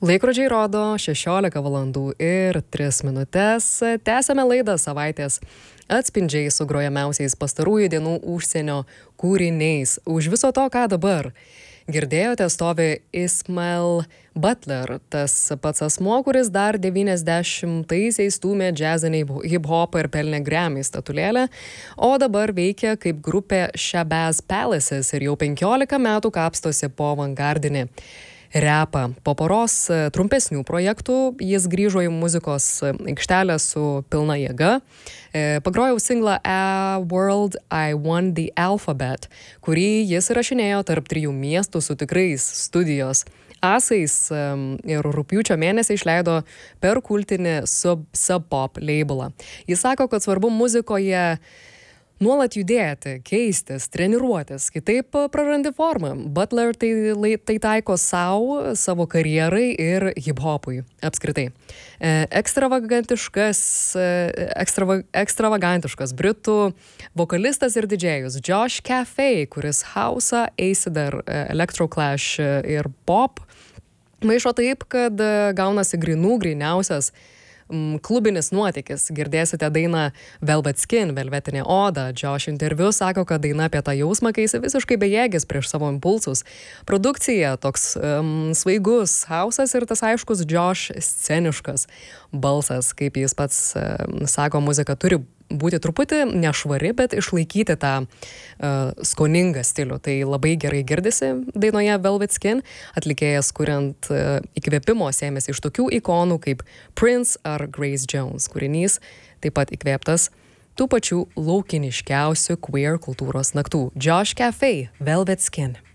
Laikrodžiai rodo 16 valandų ir 3 minutės. Tęsame laidą savaitės atspindžiai su grojamiausiais pastarųjų dienų užsienio kūriniais. Už viso to, ką dabar girdėjote, stovi Ismael Butler, tas pats asmuo, kuris dar 90-aisiais stūmė džiazinį hip-hopą ir pelnė Grammy statulėlę, o dabar veikia kaip grupė Shabazz Palaces ir jau 15 metų kapstosi po avangardinį repą. Po poros trumpesnių projektų jis grįžo į muzikos aikštelę su pilna jėga. Pagrojau singlą A World I Want the Alphabet, kurį jis įrašinėjo tarp 3 miestų su tikrais studijos asais ir rugpjūčio mėnesį išleido per kultinį Sub Pop labelą. Jis sako, kad svarbu muzikoje nuolat judėti, keistis, treniruotis, kitaip prarandi formą. Butler tai taiko savo karjerai ir hip-hopui apskritai. Ekstravagantiškas britų vokalistas ir didžėjus Josh Cafe, kuris house'ą, acid, electroclash ir pop maišo taip, kad gaunasi gryniausias klubinis nuotykis. Girdėsite dainą Velvet Skin, velvetinė oda. Josh interviu sako, kad daina apie tą jausmą, kai jis visiškai bejėgis prieš savo impulsus. Produkcija toks svaigus hausas ir tas aiškus Josh sceniškas balsas, kaip jis pats sako, muzika turi būti truputį nešvari, bet išlaikyti tą skoningą stilių. Tai labai gerai girdisi dainoje Velvet Skin. Atlikėjas, kuriant įkvėpimo, sėmėsi iš tokių ikonų kaip Prince ar Grace Jones. Kūrinys taip pat įkvėptas tų pačių laukiniškiausių queer kultūros naktų. Josh Cafe, Velvet Skin.